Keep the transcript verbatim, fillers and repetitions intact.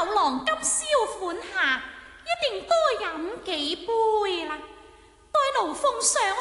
有郎今宵款客，一定多飲幾杯啦。待奴奉上